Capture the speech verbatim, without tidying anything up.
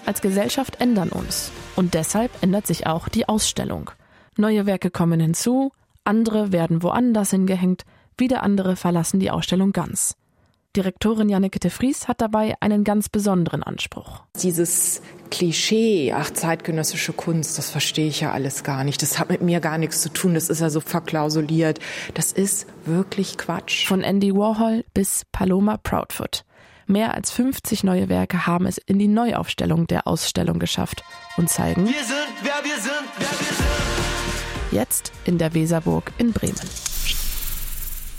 als Gesellschaft ändern uns. Und deshalb ändert sich auch die Ausstellung. Neue Werke kommen hinzu, andere werden woanders hingehängt, wieder andere verlassen die Ausstellung ganz. Direktorin Janneke de Vries hat dabei einen ganz besonderen Anspruch. Dieses Klischee, ach, zeitgenössische Kunst, das verstehe ich ja alles gar nicht. Das hat mit mir gar nichts zu tun, das ist ja so verklausuliert. Das ist wirklich Quatsch. Von Andy Warhol bis Paloma Proudfoot. Mehr als fünfzig neue Werke haben es in die Neuaufstellung der Ausstellung geschafft und zeigen, wir sind, wer wir sind, wer wir sind. Jetzt in der Weserburg in Bremen.